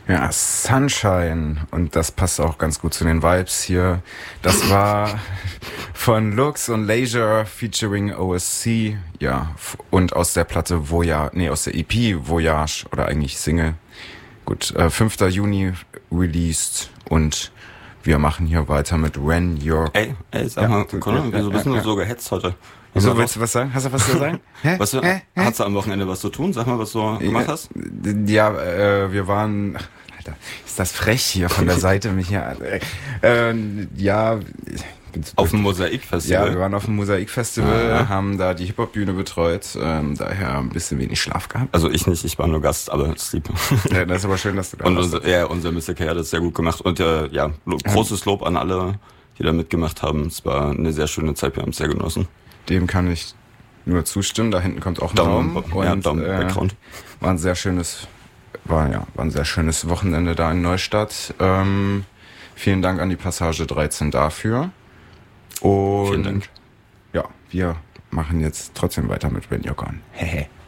Ja, Sunshine. Und das passt auch ganz gut zu den Vibes hier. Das war von Lux und Leisure featuring OSC. Ja, und aus der Platte aus der EP Voyage oder eigentlich Single. Gut, 5. Juni released und wir machen hier weiter mit When You're... Ey, sag mal, Conor, wieso bist du so gehetzt heute? Wieso, willst du was sagen? Hast du was zu sagen? Hast du am Wochenende was zu tun? Sag mal, was du gemacht hast. Ja, wir waren... Alter, ist das frech hier von der Seite mich hier... Auf dem Mosaikfestival? Ja, wir waren auf dem Mosaikfestival, haben da die Hip-Hop-Bühne betreut, daher ein bisschen wenig Schlaf gehabt. Also ich nicht, ich war nur Gast, aber Sleep. Ja, das ist aber schön, dass du da warst. Und unser Mr. K hat das sehr gut gemacht und großes Lob an alle, die da mitgemacht haben. Es war eine sehr schöne Zeit, wir haben es sehr genossen. Dem kann ich nur zustimmen, da hinten kommt auch ein Raum. Und Background. War ein sehr schönes Wochenende da in Neustadt. Vielen Dank an die Passage 13 dafür. Und vielen Dank. Ja, wir machen jetzt trotzdem weiter mit When You're Gone. Hehe.